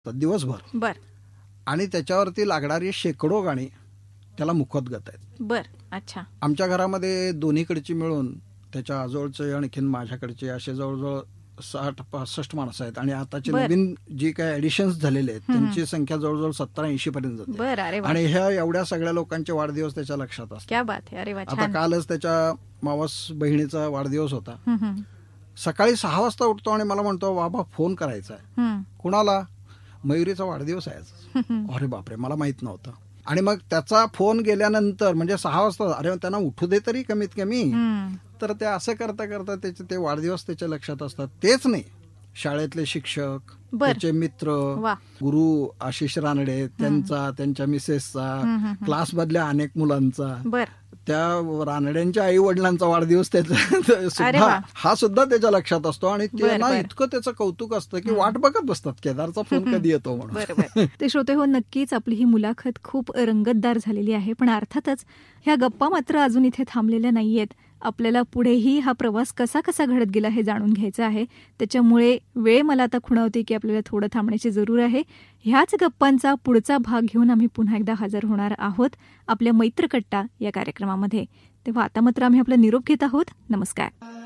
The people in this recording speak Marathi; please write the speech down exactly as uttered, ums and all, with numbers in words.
दिवसभर बर आणि त्याच्यावरती लागणारी शेकडो गाणी त्याला मुखोद्गत आहेत. बर अच्छा. आमच्या घरामध्ये दोन्हीकडची मिळून त्याच्या आजोळचे आणखीन माझ्याकडचे असे जवळजवळ साठ पासष्ट माणसं आहेत आणि आताचे बर. नवीन जी काय ऍडिशन्स झालेले आहेत हम्म. त्यांची संख्या जवळजवळ सत्तर ऐंशी पर्यंत जाते. बर अरे वा आणि ह्या एवढ्या सगळ्या लोकांचे वाढदिवस त्याच्या लक्षात असतात. क्या बात आहे. अरे वा आता छान. कालच त्याच्या मावस बहिणीचा वाढदिवस होता. हम्म, हम्म, सकाळी सहा वाजता उठतो आणि मला म्हणतो बाबा फोन करायचा आहे. हम्म, कुणाला? मयुरीचा वाढदिवस आहे आज. हम्म. अरे बापरे मला माहित नव्हतं. आणि मग त्याचा फोन गेल्यानंतर म्हणजे सहा वाजता अरे त्यांना उठू दे तरी कमीत कमी. हम्म. तर ते असं करता करता त्याचे ते वाढदिवस त्याच्या लक्षात असतात. तेच नाही, शाळेतले शिक्षक, बर. त्याचे मित्र, वा. गुरु आशिष रानडे त्यांचा, त्यांच्या मिसेसचा, हम्म, हम्म, हम्म. क्लासमधल्या अनेक मुलांचा, बर त्या रानड्यांच्या आई वडिलांचा वाढदिवस त्याचा अरे सुद्धा वा. हा सुद्धा त्याच्या लक्षात असतो. आणि बर, त्यांना बर. इतकं त्याचं कौतुक असतं की वाट बघत बसतात केदारचा फोन कधी येतो म्हणून. बरोबर. ते श्रोते हो, नक्कीच आपली ही मुलाखत खूप रंगतदार झालेली आहे. पण अर्थातच ह्या गप्पा मात्र अजून इथे थांबलेल्या नाहीयेत. आपल्याला पुढेही हा प्रवास कसा कसा घडत गेला हे जाणून घ्यायचं आहे. त्याच्यामुळे वेळ मला आता खुणावते की आपल्याला थोडं थांबण्याची जरूर आहे. ह्याच गप्पांचा पुढचा भाग घेऊन आम्ही पुन्हा एकदा हजर होणार आहोत आपल्या मैत्रकट्टा या कार्यक्रमामध्ये. तेव्हा आता मात्र आम्ही आपला निरोप घेत आहोत. नमस्कार.